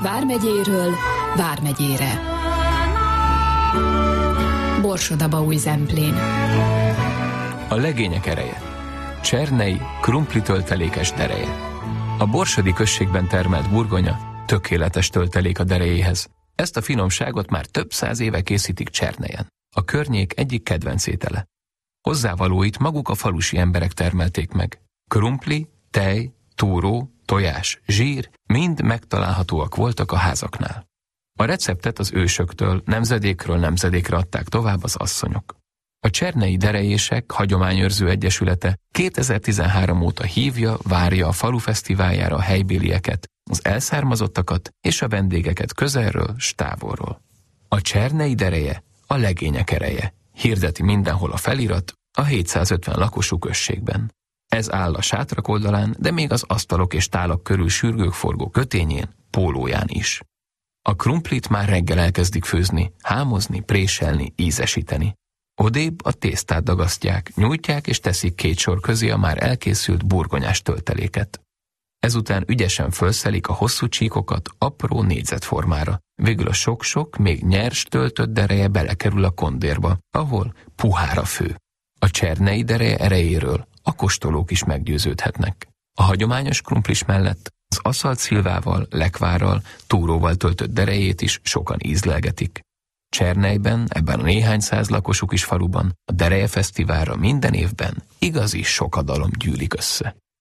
Vármegyéről Vármegyére. Borsod-Abaúj-Zemplén. A legények ereje. Csernei, krumpli töltelékes dereje. A borsodi községben termelt burgonya tökéletes töltelék a derejéhez. Ezt a finomságot már több 100 éve készítik Csernejen. A környék egyik kedvenc étele. Hozzávalóit maguk a falusi emberek termelték meg. Krumpli, tej, túró, tojás, zsír mind megtalálhatóak voltak a házaknál. A receptet az ősöktől nemzedékről nemzedékre adták tovább az asszonyok. A Csernei Derejések Hagyományőrző Egyesülete 2013 óta hívja, várja a falu fesztiváljára a helybélieket, az elszármazottakat és a vendégeket közelről s távolról. A Csernei Dereje a legények ereje, hirdeti mindenhol a felirat a 750 lakosú községben. Ez áll a sátrak oldalán, de még az asztalok és tálak körül sürgők forgó kötényén, pólóján is. A krumplit már reggel elkezdik főzni, hámozni, préselni, ízesíteni. Odébb a tésztát dagasztják, nyújtják és teszik 2 sor közé a már elkészült burgonyás tölteléket. Ezután ügyesen fölszelik a hosszú csíkokat apró négyzetformára. Végül a sok-sok, még nyers töltött dereje belekerül a kondérba, ahol puhára fő. A Csernei Dereje erejéről a kóstolók is meggyőződhetnek. A hagyományos krumplis mellett az aszalt szilvával, lekvárral, túróval töltött derejét is sokan ízlelgetik. Cserneiben, ebben a néhány 100 lakosú kis faluban a Dereje Fesztiválra minden évben igazi sokadalom gyűlik össze.